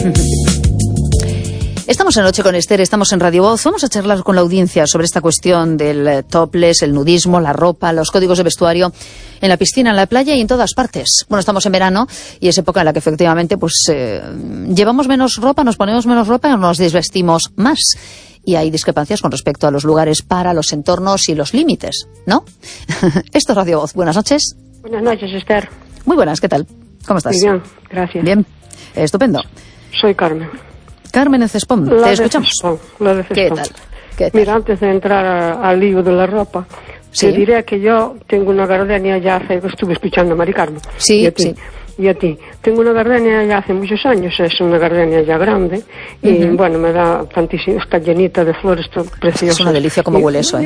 Estamos en Noche con Esther, estamos en Radio Voz. Vamos a charlar con la audiencia sobre esta cuestión del topless, el nudismo, la ropa, los códigos de vestuario en la piscina, en la playa y en todas partes. Bueno, estamos en verano y es época en la que efectivamente llevamos menos ropa, nos ponemos menos ropa y nos desvestimos más. Y hay discrepancias con respecto a los lugares para, los entornos y los límites, ¿no? Esto es Radio Voz. Buenas noches. Buenas noches, Esther. Muy buenas, ¿qué tal? ¿Cómo estás? Muy bien, gracias. Bien, estupendo. Soy Carmen. Carmen Cespón, te escuchamos. La de Cespón. ¿Qué tal? Mira, antes de entrar al lío de la ropa, ¿Sí? te diré que yo tengo una gardenia ya hace... Estuve escuchando a Mari Carmen. Sí, Y a ti. Tengo una gardenia ya hace muchos años, es una gardenia ya grande, y bueno, me da tantísimo, está llenita de flores preciosas. Es una delicia como huele eso, ¿eh?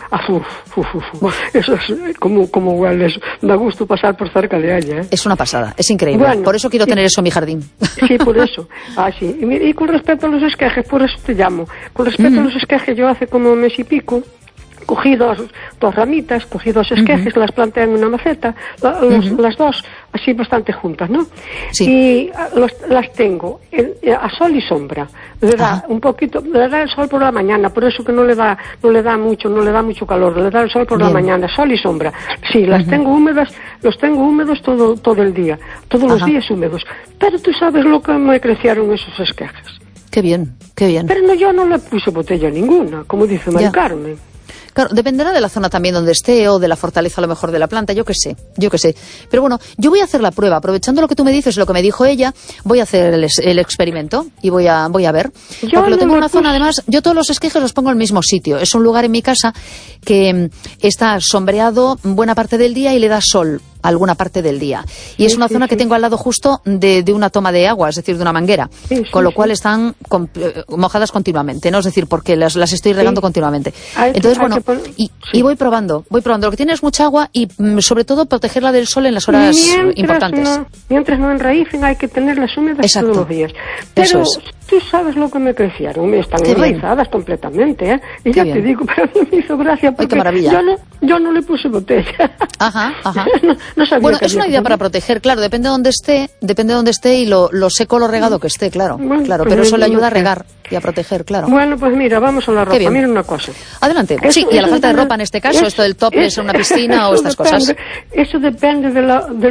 Eso es como huele eso. Da gusto pasar por cerca de ella, ¿eh? Es una pasada, es increíble. Bueno, por eso quiero tener eso en mi jardín. Sí, por eso. Sí. Y con respecto a los esquejes, por eso te llamo. Con respecto a los esquejes, yo hace como un mes y pico cogí dos ramitas, cogí dos esquejes, las planté en una maceta, las dos así bastante juntas, ¿no? Sí. Y las tengo a sol y sombra. Le da un poquito, le da el sol por la mañana, por eso que no le da mucho calor, le da el sol por la mañana, sol y sombra. Sí, las tengo húmedas, los tengo húmedos todo el día, todos los días húmedos. Pero tú sabes lo que me crecieron esos esquejes. Qué bien, qué bien. Pero yo no le puse botella ninguna, como dice Mari Carmen. Claro, dependerá de la zona también donde esté o de la fortaleza a lo mejor de la planta, yo qué sé. Pero bueno, yo voy a hacer la prueba, aprovechando lo que tú me dices, lo que me dijo ella, voy a hacer el experimento y voy a ver. Porque lo tengo en una zona, además, yo todos los esquejes los pongo en el mismo sitio. Es un lugar en mi casa que está sombreado buena parte del día y le da sol alguna parte del día. Y es una zona que tengo al lado justo de una toma de agua, es decir, de una manguera, con lo cual están mojadas continuamente, ¿no? Es decir, porque las estoy regando continuamente. Entonces, bueno, y voy probando. Lo que tiene es mucha agua y sobre todo protegerla del sol en las horas importantes. Mientras no enraícen, hay que tenerlas húmedas todos los días. Pero tú sabes lo que me crecieron, están enraizadas completamente, ¿eh? Y ya te digo, pero me hizo gracia porque yo no le puse botella. Ajá. No sabía. Bueno, es una idea para proteger, claro, depende de dónde esté y lo seco, lo regado que esté, claro, pero eso le ayuda a regar y a proteger, claro. Bueno, pues mira, vamos a la ropa. Mira una cosa. Adelante. Sí, y a la falta de ropa en este caso, esto del topless en una piscina o estas cosas. Eso depende de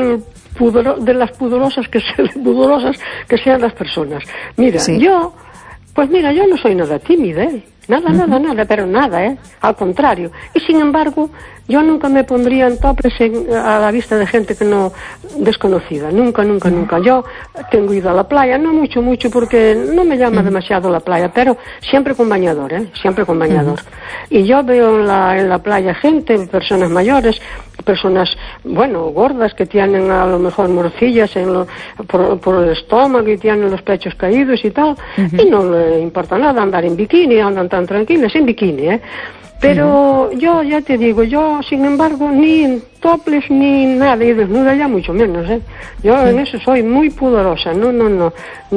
las pudorosas que sean las personas. Mira, yo no soy nada tímida, ¿eh? Nada, pero nada, ¿eh? Al contrario. Y sin embargo, yo nunca me pondría en topless a la vista de gente que no desconocida. Nunca. Yo tengo ido a la playa, no mucho, porque no me llama demasiado la playa, pero siempre con bañador, ¿eh? Siempre con bañador. Y yo veo en la playa gente, personas mayores, personas, gordas que tienen a lo mejor morcillas por el estómago y tienen los pechos caídos y tal, y no le importa nada andar en bikini, andan tan tranquilas en bikini, ¿eh? Pero yo ya te digo, sin embargo, ni en topless ni nada, y desnuda ya mucho menos, ¿eh? Yo en eso soy muy pudorosa, no.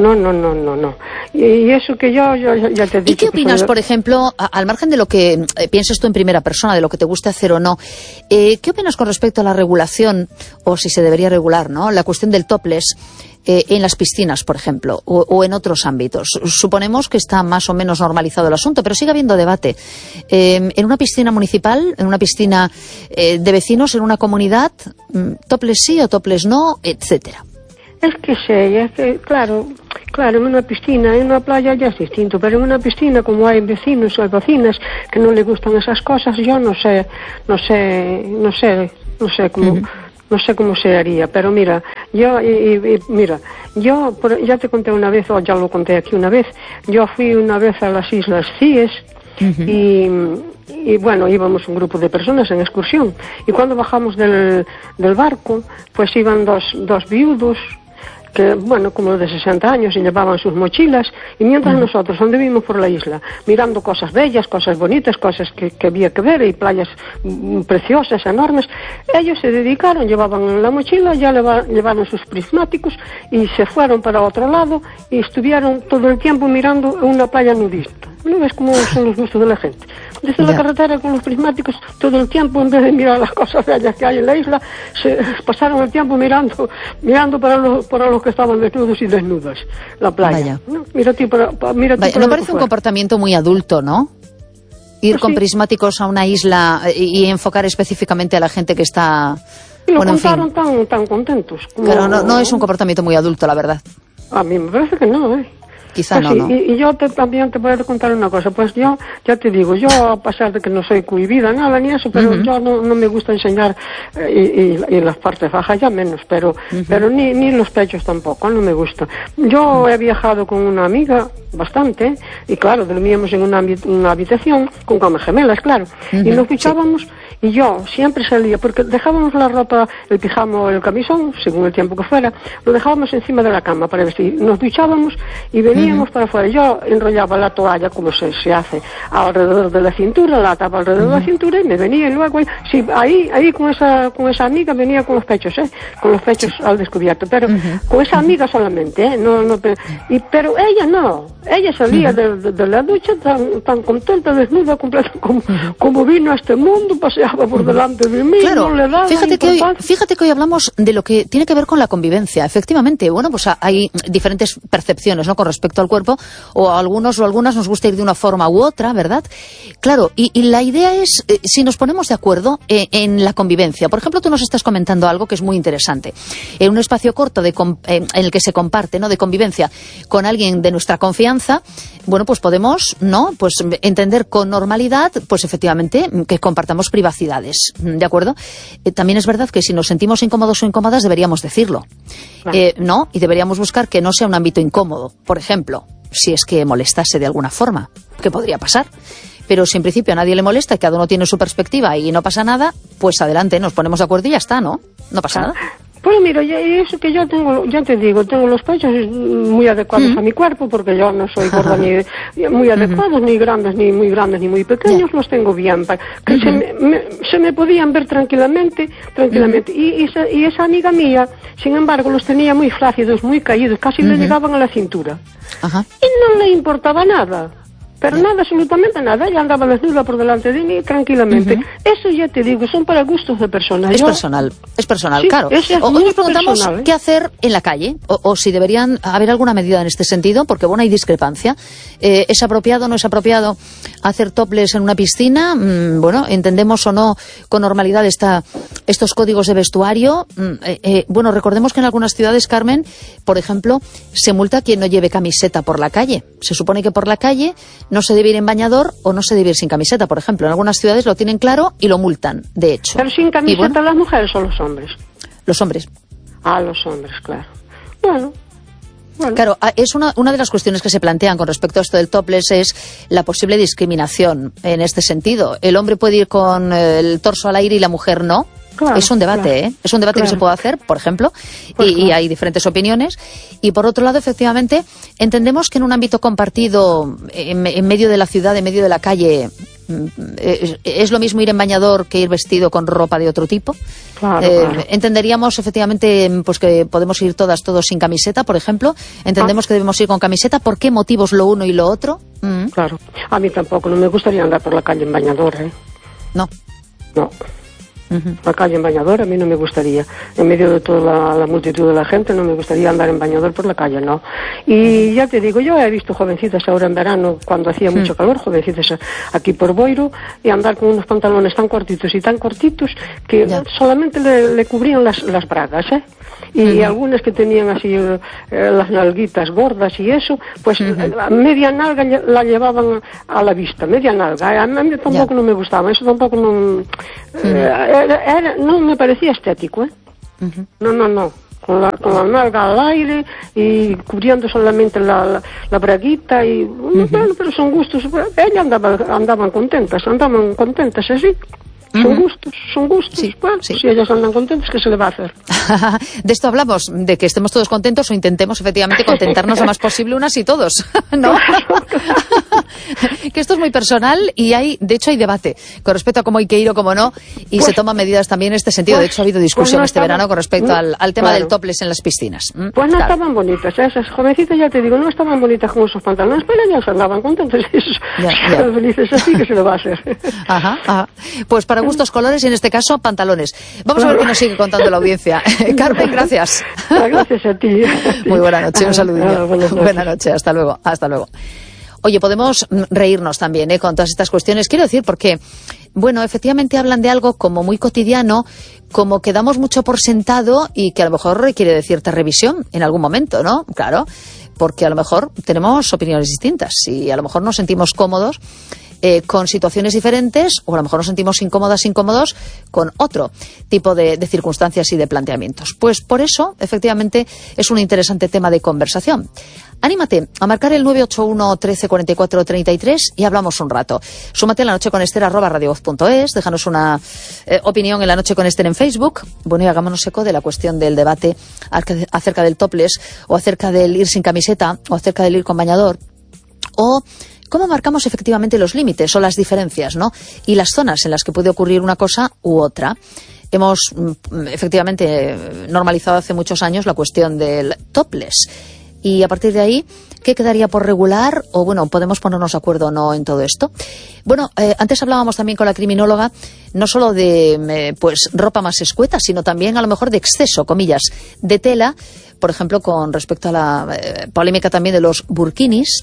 Y eso que yo ya te digo. ¿Y qué opinas, por ejemplo, al margen de lo que pienses tú en primera persona, de lo que te guste hacer o no, qué opinas con respecto a la regulación, o si se debería regular, ¿no? La cuestión del topless en las piscinas, por ejemplo, o en otros ámbitos. Suponemos que está más o menos normalizado el asunto, pero sigue habiendo debate. En una piscina municipal, en una piscina de vecinos, en una comunidad, topless sí o topless no, etcétera. Es que claro, en una piscina, en una playa ya es distinto, pero en una piscina, como hay vecinos o hay vecinas que no le gustan esas cosas, yo no sé cómo... No sé cómo se haría, pero mira, ya te conté una vez, o ya lo conté aquí una vez, yo fui una vez a las Islas Cíes y íbamos un grupo de personas en excursión, y cuando bajamos del barco, pues iban dos viudos, que, como de 60 años, y llevaban sus mochilas, y mientras nosotros anduvimos por la isla, mirando cosas bellas, cosas bonitas, cosas que había que ver, y playas preciosas, enormes, ellos se dedicaron, llevaban la mochila, ya llevaron sus prismáticos, y se fueron para otro lado, y estuvieron todo el tiempo mirando una playa nudista. ¿No ves cómo son los gustos de la gente? desde la carretera con los prismáticos todo el tiempo, en vez de mirar las cosas bellas que hay en la isla, se pasaron el tiempo mirando para los que estaban desnudos y desnudas, la playa. ¿No? No parece un comportamiento muy adulto, ¿no? Ir con prismáticos a una isla y enfocar específicamente a la gente que está... Y lo contaron tan contentos. Claro, no es un comportamiento muy adulto, la verdad. A mí me parece que no, Quizá pues no. Y yo también te voy a contar una cosa. Pues yo, ya te digo, yo a pesar de que no soy cohibida, nada ni eso, pero yo no me gusta enseñar y las partes bajas ya menos, pero ni los pechos tampoco, no me gusta. Yo he viajado con una amiga bastante, y claro, dormíamos en una habitación con camas gemelas, claro, y nos duchábamos, y yo siempre salía, porque dejábamos la ropa, el pijama o el camisón, según el tiempo que fuera, lo dejábamos encima de la cama para vestir, nos duchábamos y veníamos para afuera. Yo enrollaba la toalla, como se hace, alrededor de la cintura, la ataba alrededor de la cintura y me venía, y luego ahí con esa amiga venía con los pechos al descubierto, pero con esa amiga solamente, pero ella no. Ella salía de la ducha tan contenta, desnuda, completa, como vino a este mundo, paseaba por delante de mí, claro, no le daba fíjate que hoy hablamos de lo que tiene que ver con la convivencia. Efectivamente, bueno, pues hay diferentes percepciones, ¿no?, con respecto al cuerpo, o a algunos o algunas nos gusta ir de una forma u otra, ¿verdad? Claro, y la idea es, si nos ponemos de acuerdo en la convivencia. Por ejemplo, tú nos estás comentando algo que es muy interesante. En un espacio corto en el que se comparte, ¿no?, de convivencia con alguien de nuestra confianza, bueno, pues podemos, ¿no?, pues entender con normalidad, pues efectivamente, que compartamos privacidades, ¿de acuerdo? También es verdad que si nos sentimos incómodos o incómodas deberíamos decirlo, ¿no? Y deberíamos buscar que no sea un ámbito incómodo, por ejemplo, si es que molestase de alguna forma, que podría pasar. Pero si en principio a nadie le molesta y cada uno tiene su perspectiva y no pasa nada, pues adelante, nos ponemos de acuerdo y ya está, ¿no? No pasa nada. Pues mira, eso que yo tengo, ya te digo, tengo los pechos muy adecuados a mi cuerpo, porque yo no soy gorda ni muy adecuados, ni grandes, ni muy grandes, ni muy pequeños, los tengo bien, que se me podían ver tranquilamente, y esa amiga mía, sin embargo, los tenía muy flácidos, muy caídos, casi le llegaban a la cintura, y no le importaba nada. Pero nada, absolutamente nada. Ella andaba desnuda por delante de mí tranquilamente. Eso ya te digo, son para gustos de personas. Es personal, sí, claro. Hoy nos preguntamos qué hacer en la calle, o si deberían haber alguna medida en este sentido, porque bueno, hay discrepancia. ¿Es apropiado o no es apropiado hacer topless en una piscina? Bueno, entendemos o no con normalidad estos códigos de vestuario. Bueno, recordemos que en algunas ciudades, Carmen, por ejemplo, se multa a quien no lleve camiseta por la calle. Se supone que por la calle no se debe ir en bañador o no se debe ir sin camiseta, por ejemplo. En algunas ciudades lo tienen claro y lo multan, de hecho. ¿Pero sin camiseta las mujeres o los hombres? Los hombres. Ah, los hombres, claro. Bueno. Claro, es una de las cuestiones que se plantean con respecto a esto del topless, es la posible discriminación en este sentido. El hombre puede ir con el torso al aire y la mujer no. Claro, es un debate, es un debate que se puede hacer, por ejemplo, y hay diferentes opiniones. Y por otro lado, efectivamente, entendemos que en un ámbito compartido, en medio de la ciudad, en medio de la calle, es lo mismo ir en bañador que ir vestido con ropa de otro tipo. Claro. Entenderíamos efectivamente pues que podemos ir todos sin camiseta, por ejemplo. Entendemos que debemos ir con camiseta. ¿Por qué motivos lo uno y lo otro? Claro. A mí tampoco, no me gustaría andar por la calle en bañador, No. La calle en bañador a mí no me gustaría, en medio de toda la multitud de la gente, no me gustaría andar en bañador por la calle, no. Y ya te digo, yo he visto jovencitas ahora en verano, cuando hacía mucho calor, jovencitas aquí por Boiro, y andar con unos pantalones tan cortitos que solamente le cubrían las bragas, y algunas que tenían así las nalguitas gordas y eso, pues media nalga la llevaban a la vista, media nalga. A mí tampoco no me gustaba, eso tampoco no me parecía estético, No. Con la nalga al aire y cubriendo solamente la braguita y bueno, pero son gustos. Ellas andaban contentas así. Son gustos. Sí, bueno, sí. Si ellas andan contentas, ¿qué se le va a hacer? De esto hablamos, de que estemos todos contentos o intentemos efectivamente contentarnos lo más posible unas y todos, ¿no? Que esto es muy personal y de hecho hay debate con respecto a cómo hay que ir o cómo no, y se toman medidas también en este sentido. De hecho ha habido discusión este verano con respecto al tema del topless en las piscinas. Pues no estaban bonitas, esas jovencitas, ya te digo, no estaban bonitas con esos pantalones, pero ellas andaban contentas y estaban felices así, que se le va a hacer. Ajá. Pues para gustos, colores y en este caso pantalones. Vamos a ver qué nos sigue contando la audiencia. Carmen, gracias. Gracias a ti. Muy buena noche, un saludillo. Buenas noches, hasta luego. Oye, podemos reírnos también con todas estas cuestiones. Quiero decir, porque, bueno, efectivamente hablan de algo como muy cotidiano, como que damos mucho por sentado y que a lo mejor requiere de cierta revisión en algún momento, ¿no? Claro, porque a lo mejor tenemos opiniones distintas y a lo mejor nos sentimos cómodos con situaciones diferentes, o a lo mejor nos sentimos incómodos con otro tipo de circunstancias y de planteamientos. Pues por eso, efectivamente, es un interesante tema de conversación. Anímate a marcar el 981 13 44 33 y hablamos un rato. Súmate a La Noche con Ester @radiovoz.es, déjanos una opinión en La Noche con Ester en Facebook. Bueno, y hagámonos eco de la cuestión del debate acerca del topless, o acerca del ir sin camiseta, o acerca del ir con bañador, o cómo marcamos efectivamente los límites o las diferencias, ¿no? Y las zonas en las que puede ocurrir una cosa u otra. Hemos efectivamente normalizado hace muchos años la cuestión del topless. Y a partir de ahí, ¿qué quedaría por regular? O bueno, podemos ponernos de acuerdo o no en todo esto. Bueno, antes hablábamos también con la criminóloga, no solo de pues ropa más escueta, sino también a lo mejor de exceso, comillas, de tela. Por ejemplo, con respecto a la polémica también de los burkinis,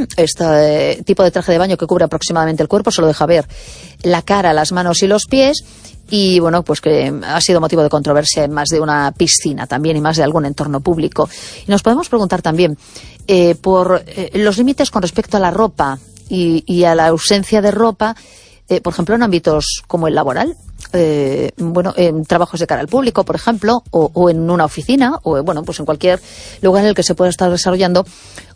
este tipo de traje de baño que cubre aproximadamente el cuerpo, solo deja ver la cara, las manos y los pies. Y bueno, pues que ha sido motivo de controversia en más de una piscina también y más de algún entorno público. Y nos podemos preguntar también por los límites con respecto a la ropa y a la ausencia de ropa, por ejemplo, en ámbitos como el laboral. Bueno, en trabajos de cara al público, por ejemplo, o en una oficina, o bueno, pues en cualquier lugar en el que se pueda estar desarrollando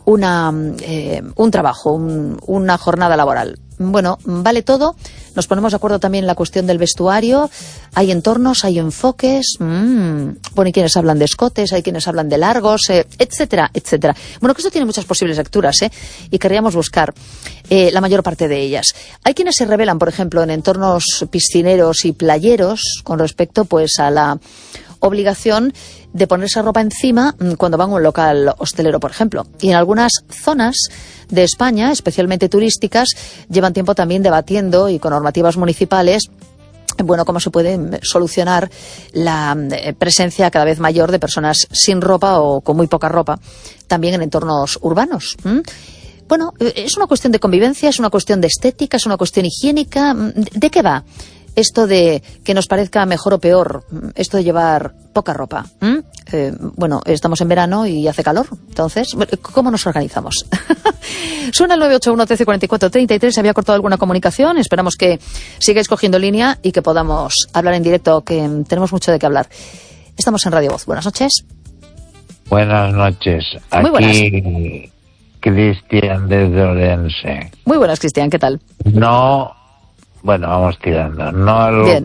un trabajo, una jornada laboral. Bueno, vale todo. Nos ponemos de acuerdo también en la cuestión del vestuario. Hay entornos, hay enfoques. Bueno, hay quienes hablan de escotes, hay quienes hablan de largos, etcétera, etcétera. Bueno, que esto tiene muchas posibles lecturas, y querríamos buscar la mayor parte de ellas. Hay quienes se rebelan, por ejemplo, en entornos piscineros y playeros con respecto, pues, a la obligación de ponerse ropa encima cuando van a un local hostelero, por ejemplo. Y en algunas zonas de España, especialmente turísticas, llevan tiempo también debatiendo y con normativas municipales, bueno, cómo se puede solucionar la presencia cada vez mayor de personas sin ropa o con muy poca ropa, también en entornos urbanos. Bueno, es una cuestión de convivencia, es una cuestión de estética, es una cuestión higiénica. ¿De qué va esto de que nos parezca mejor o peor, esto de llevar poca ropa? Bueno, estamos en verano y hace calor, entonces, ¿cómo nos organizamos? Suena el 981 13 44 33, se había cortado alguna comunicación, esperamos que sigáis cogiendo línea y que podamos hablar en directo, que tenemos mucho de qué hablar. Estamos en Radio Voz, buenas noches. Buenas noches, aquí muy buenas. Cristian desde Orense. Muy buenas, Cristian, ¿qué tal? No, bueno, vamos tirando, no el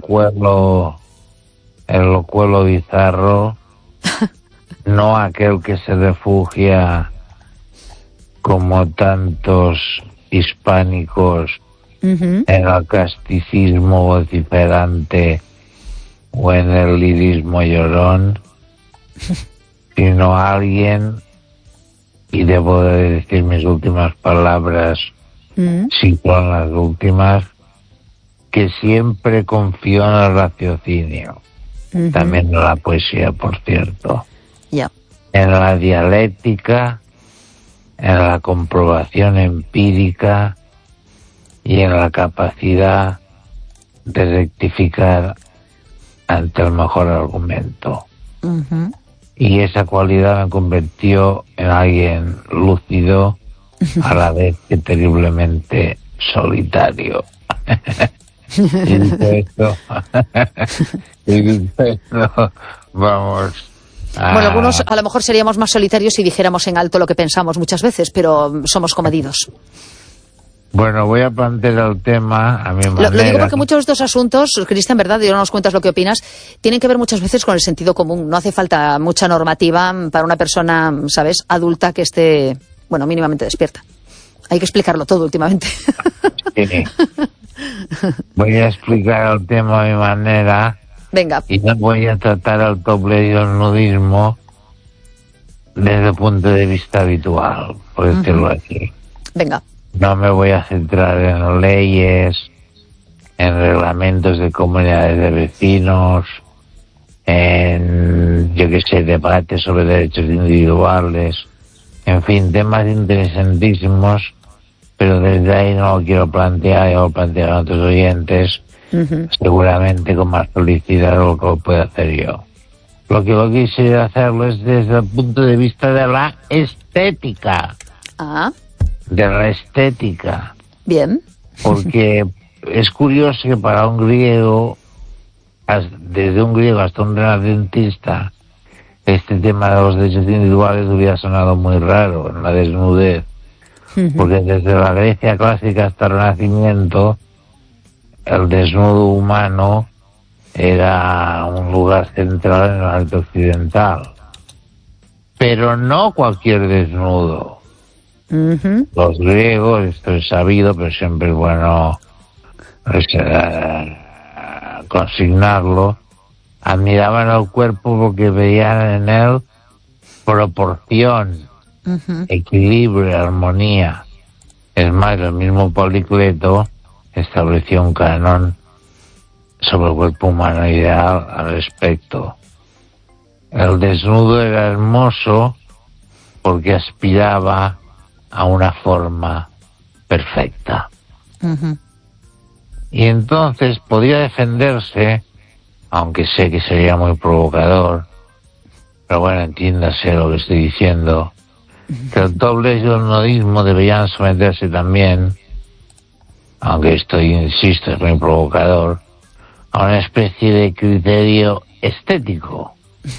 locuelo bizarro, no aquel que se refugia como tantos hispánicos en el casticismo vociferante o en el lirismo llorón, sino alguien, y debo de decir mis últimas palabras, si son las últimas, que siempre confió en el raciocinio, también en la poesía, por cierto, en la dialéctica, en la comprobación empírica y en la capacidad de rectificar ante el mejor argumento. Y esa cualidad me convirtió en alguien lúcido, a la vez que terriblemente solitario. Y dicho esto, vamos a... Bueno, algunos a lo mejor seríamos más solitarios si dijéramos en alto lo que pensamos muchas veces, pero somos comedidos. Bueno, voy a plantear el tema a mi manera. Lo digo porque muchos de estos asuntos, Cristian, ¿verdad? Y ahora nos cuentas lo que opinas, tienen que ver muchas veces con el sentido común. No hace falta mucha normativa para una persona, ¿sabes?, adulta que esté, bueno, mínimamente despierta. Hay que explicarlo todo últimamente. Sí. Voy a explicar el tema a mi manera. Venga. Y no voy a tratar el topless y el nudismo desde el punto de vista habitual, por decirlo así. Venga. No me voy a centrar en leyes, en reglamentos de comunidades de vecinos, en, yo qué sé, debates sobre derechos individuales, en fin, temas interesantísimos, pero desde ahí no lo quiero plantear, ya lo plantean otros oyentes, seguramente con más felicidad de lo que lo puedo hacer yo. Lo que yo quise hacerlo es desde el punto de vista de la estética. Ah. De la estética. Bien. Porque es curioso que para un griego, desde un griego hasta un renacentista, este tema de los derechos individuales hubiera sonado muy raro, en la desnudez. Porque desde la Grecia clásica hasta el Renacimiento, el desnudo humano era un lugar central en el arte occidental. Pero no cualquier desnudo. Los griegos, esto es sabido, pero siempre es bueno consignarlo, admiraban el cuerpo porque veían en él proporción, equilibrio, armonía. Es más, el mismo Policleto estableció un canon sobre el cuerpo humano ideal al respecto. El desnudo era hermoso porque aspiraba a una forma perfecta. Y entonces podía defenderse, aunque sé que sería muy provocador, pero bueno, entiéndase lo que estoy diciendo, que el topless y el nudismo deberían someterse también, aunque esto, insisto, es muy provocador, a una especie de criterio estético.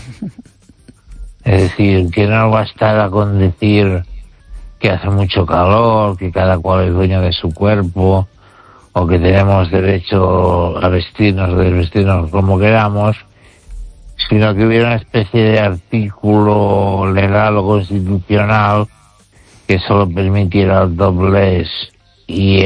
Es decir, que no bastara con decir que hace mucho calor, que cada cual es dueño de su cuerpo, o que tenemos derecho a vestirnos o desvestirnos como queramos, sino que hubiera una especie de artículo legal o constitucional que solo permitiera el topless y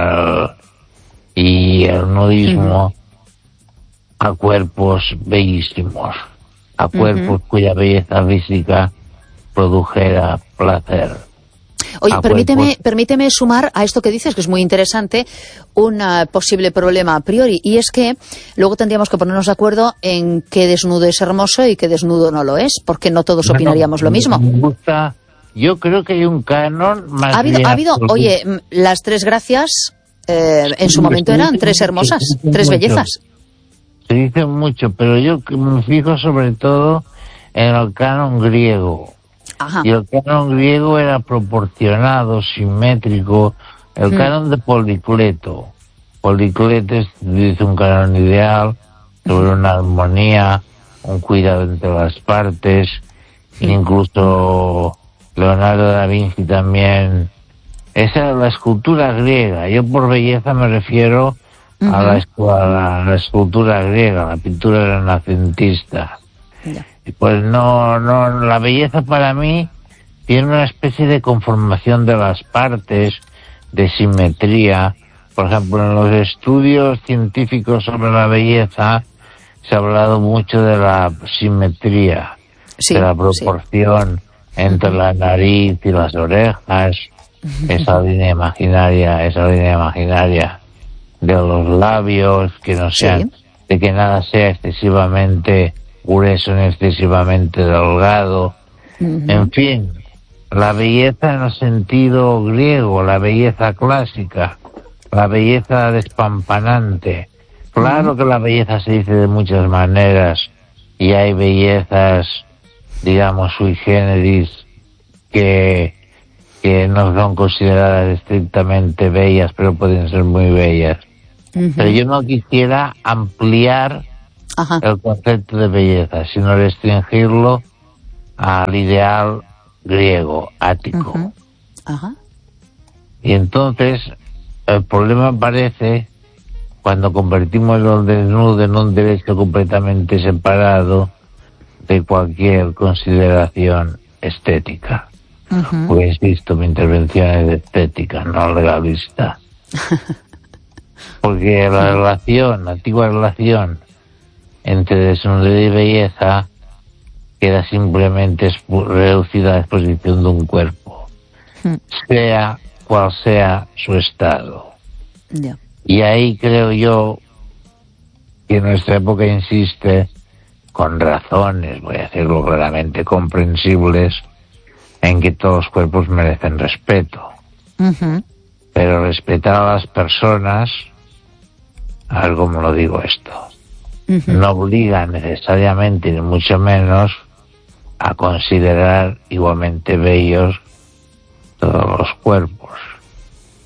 el nudismo a cuerpos bellísimos, a cuerpos cuya belleza física produjera placer. Oye, permíteme sumar a esto que dices, que es muy interesante, un posible problema a priori, y es que luego tendríamos que ponernos de acuerdo en qué desnudo es hermoso y qué desnudo no lo es, porque no todos opinaríamos lo mismo. Me gusta, yo creo que hay un canon más ha habido, oye, las tres gracias en su momento eran tres hermosas, tres bellezas. Se dice mucho, pero yo me fijo sobre todo en el canon griego. Y el canon griego era proporcionado, simétrico. El canon de Policleto. Policleto dice un canon ideal sobre una armonía, un cuidado entre las partes. Incluso Leonardo da Vinci también. Esa era la escultura griega. Yo por belleza me refiero a la escultura griega, la pintura renacentista. Pues no, la belleza para mí tiene una especie de conformación de las partes, de simetría. Por ejemplo, en los estudios científicos sobre la belleza se ha hablado mucho de la simetría, de la proporción entre la nariz y las orejas, esa línea imaginaria de los labios, que no sean, de que nada sea excesivamente grueso ni excesivamente delgado. En fin, la belleza en el sentido griego, la belleza clásica, la belleza despampanante. Claro que la belleza se dice de muchas maneras y hay bellezas, digamos, sui generis que no son consideradas estrictamente bellas, pero pueden ser muy bellas. Pero yo no quisiera ampliar el concepto de belleza, sino restringirlo al ideal griego, ático. Y entonces El problema aparece cuando convertimos lo desnudo en un derecho completamente separado de cualquier consideración estética. Porque insisto, mi intervención es de estética, no legalista. Porque la antigua relación entre desnudez y belleza queda simplemente reducida a la exposición de un cuerpo, sea cual sea su estado. Yeah. Y ahí creo yo que nuestra época insiste, con razones, voy a decirlo claramente, comprensibles, en que todos los cuerpos merecen respeto. Pero respetar a las personas, a ver cómo lo digo esto, no obliga necesariamente, ni mucho menos, a considerar igualmente bellos todos los cuerpos.